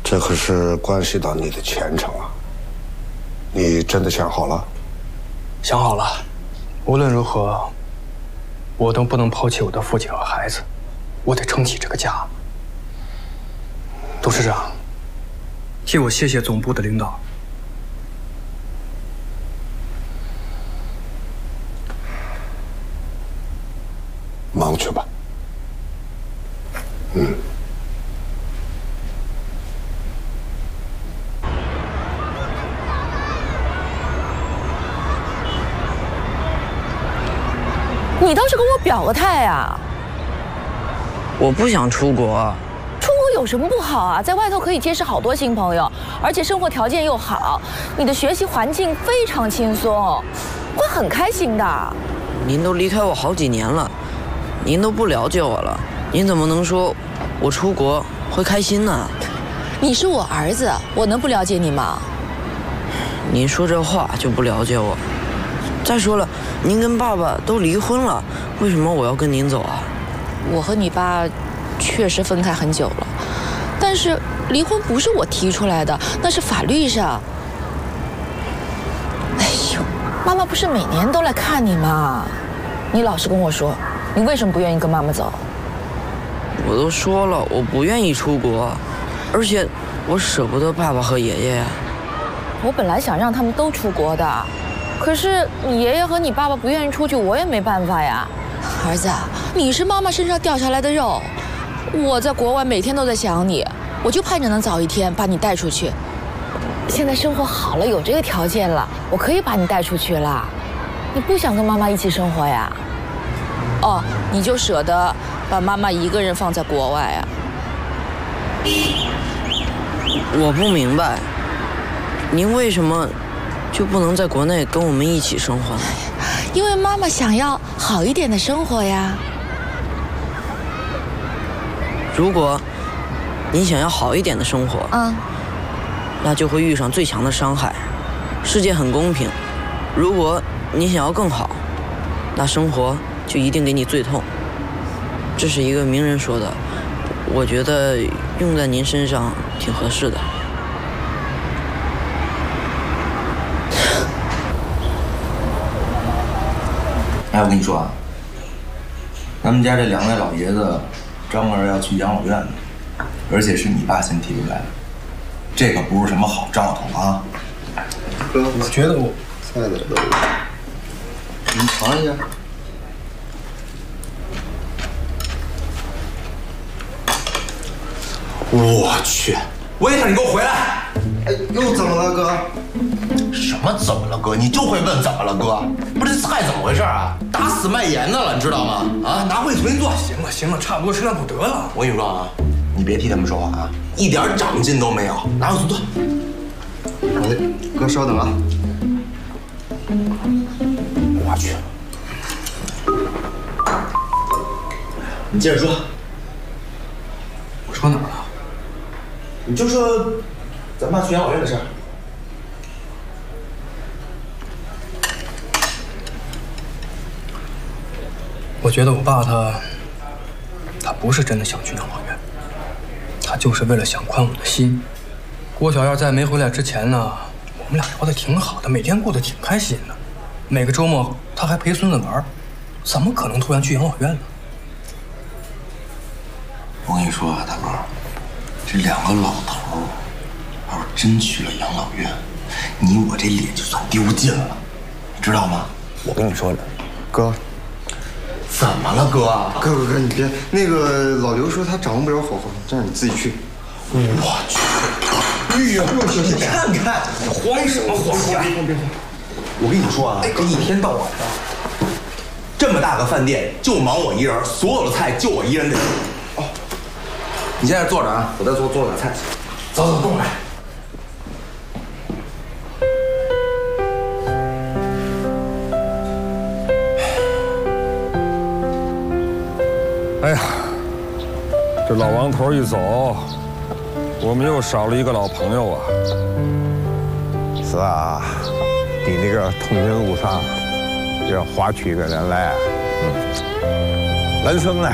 这可是关系到你的前程啊！你真的想好了？ 想好了，无论如何，我都不能抛弃我的父亲和孩子，我得撑起这个家。董事长，替我谢谢总部的领导。 忙去吧。 你倒是跟我表个态啊！ 我不想出国。 出国有什么不好啊？在外头可以结识好多新朋友，而且生活条件又好，你的学习环境非常轻松，会很开心的。 您都离开我好几年了，您都不了解我了，您怎么能说我出国会开心呢？ 你是我儿子，我能不了解你吗？ 您说这话就不了解我。再说了，您跟爸爸都离婚了，为什么我要跟您走啊？ 我和你爸确实分开很久了，但是离婚不是我提出来的，那是法律上。哎呦，妈妈不是每年都来看你吗？你老实跟我说，你为什么不愿意跟妈妈走？ 我都说了，我不愿意出国，而且我舍不得爸爸和爷爷呀。 我本来想让他们都出国的，可是你爷爷和你爸爸不愿意出去，我也没办法呀。儿子，你是妈妈身上掉下来的肉，我在国外每天都在想你，我就盼着能早一天把你带出去。现在生活好了，有这个条件了，我可以把你带出去了。你不想跟妈妈一起生活呀？哦，你就舍得把妈妈一个人放在国外啊？ 我不明白，您为什么就不能在国内跟我们一起生活呢？ 因为妈妈想要好一点的生活呀。 如果您想要好一点的生活，那就会遇上最强的伤害。世界很公平，如果你想要更好，那生活就一定给你最痛。这是一个名人说的，我觉得用在您身上挺合适的。 哎，我跟你说啊，咱们家这两位老爷子张儿要去养老院呢，而且是你爸先提出来的，这可不是什么好兆头啊。 哥，我觉得我菜在这儿，你尝一下。 我去，维特，你给我回来！ 哎，又怎么了，哥？ 什么怎么了，哥？你就会问怎么了，哥？不是这菜怎么回事啊？打死卖盐的了，你知道吗？啊，拿回去重新做。 行了行了，差不多吃两口得了。 我跟你说啊，你别替他们说话啊，一点长进都没有。拿回去做。 好嘞，哥稍等啊。 我去，你接着说。 我说哪儿了？ 你就说咱爸去养老院的事儿。 我觉得我爸他不是真的想去养老院，他就是为了想宽我的心。郭小燕在没回来之前呢，我们俩聊得挺好的，每天过得挺开心的。每个周末他还陪孙子玩，怎么可能突然去养老院呢？ 我跟你说啊，大哥，这两个老头要是真去了养老院，你我这脸就算丢尽了，你知道吗？我跟你说呢， 哥， 怎么了，哥？ 哥，你别那个老刘说他掌握不了火候，这样你自己去。 我去！哎呀，你看看，你慌什么慌呀？别慌！我跟你说啊，这一天到晚的，这么大个饭店就忙我一人，所有的菜就我一人得。哦，你现在坐着啊，我再做点菜。走，跟我来。 哎呀，这老王头一走，我们又少了一个老朋友啊。 是啊，你那个通讯录上这花区的人来，人生呢